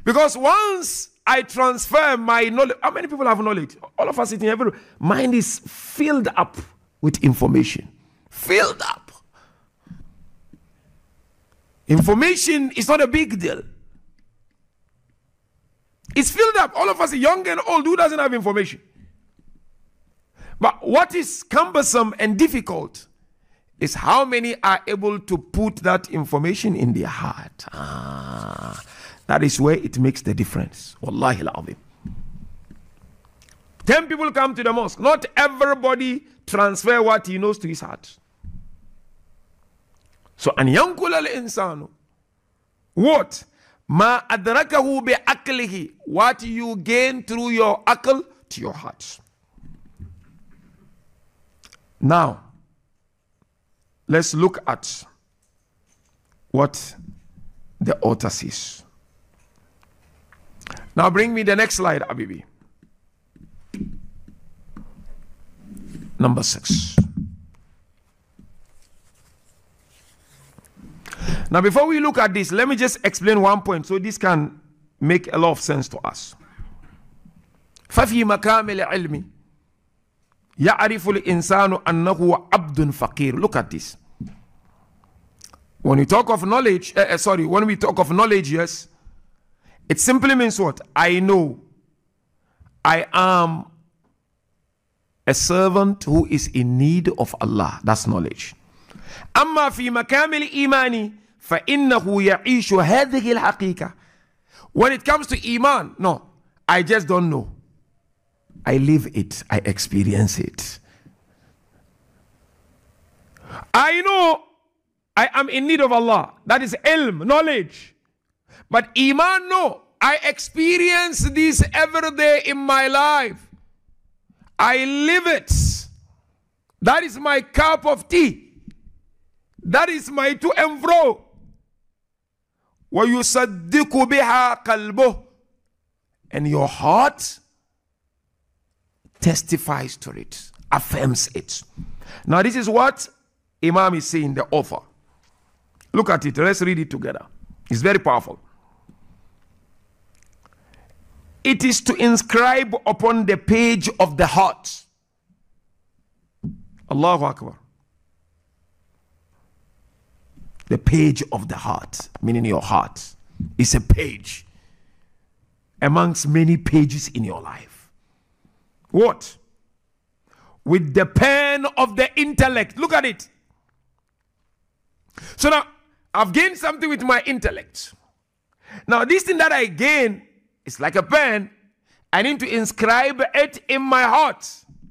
Because once I transfer my knowledge, how many people have knowledge? All of us sitting here, mind is filled up with information. Filled up. Information is not a big deal. It's filled up. All of us, young and old, who doesn't have information? But what is cumbersome and difficult is how many are able to put that information in their heart. That is where it makes the difference. Wallahi al-azim. 10 people come to the mosque. Not everybody transfer what he knows to his heart. So, an yankul al-insanu. What? Ma adrakahu bi aklihi. What you gain through your akl to your heart. Now, let's look at what the author says. Now bring me the next slide, Abibi. Number 6. Now before we look at this, let me just explain one point so this can make a lot of sense to us. فَفِي مَكَامِ الْعِلْمِ يَعْرِفُ الْإِنسَانُ أَنَّهُ عَبْدٌ فَقِيرٌ. Look at this. When we talk of knowledge, when we talk of knowledge, yes, it simply means what? I know I am a servant who is in need of Allah. That's knowledge. أما في مقام الإيمان فإنه يعيش هذه الحقيقة. When it comes to Iman, no, I just don't know. I live it. I experience it. I know I am in need of Allah. That is ilm, knowledge. But Iman, no. I experience this every day in my life. I live it. That is my cup of tea. That is my to and fro. وَيُصَدِّقُ بِهَا قَلْبُهُ. And your heart testifies to it, affirms it. Now this is what Imam is saying, the author. Look at it. Let's read it together. It's very powerful. It is to inscribe upon the page of the heart. Allahu Akbar. The page of the heart, meaning your heart, is a page amongst many pages in your life. What? With the pen of the intellect. Look at it. So now, I've gained something with my intellect. Now, this thing that I gain is like a pen. I need to inscribe it in my heart.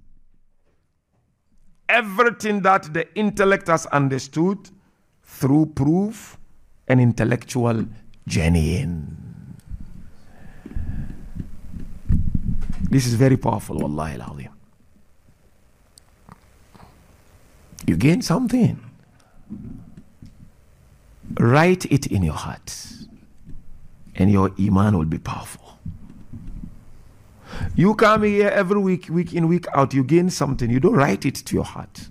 Everything that the intellect has understood through proof and intellectual journeying. This is very powerful, wallahi al-azim. You gain something. Write it in your heart, and your iman will be powerful. You come here every week, week in, week out, you gain something. You don't write it to your heart.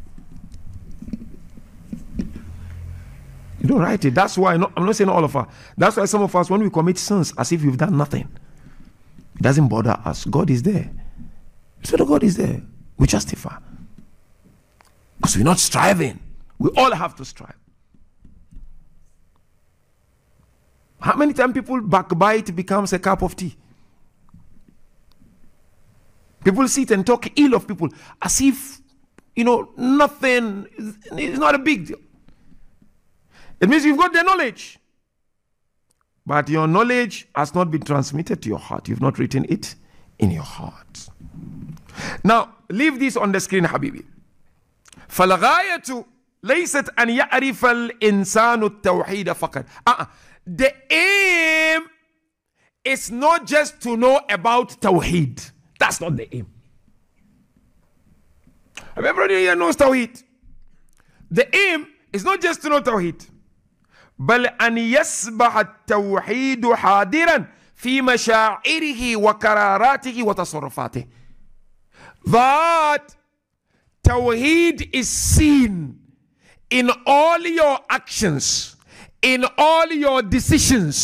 You don't write it. That's why, I'm not saying all of us. That's why some of us, when we commit sins, as if we've done nothing, it doesn't bother us. God is there. So the God is there. We justify. Because we're not striving. We all have to strive. How many times people backbite becomes a cup of tea? People sit and talk ill of people as if, nothing, it's not a big deal. It means you've got the knowledge. But your knowledge has not been transmitted to your heart. You've not written it in your heart. Now, leave this on the screen, Habibi. فَالْغَايَةُ لَيْسَتْ أَنْ يَعْرِفَ الْإِنسَانُ التَّوْحِيدَ فَقَدْ. The aim is not just to know about Tawheed. That's not the aim. Everybody here knows Tawheed. The aim is not just to know Tawheed. بل أن يسبح التوحيد حاضرا في مشاعره وقراراته وتصرفاته. That Tawheed is seen in all your actions, in all your decisions.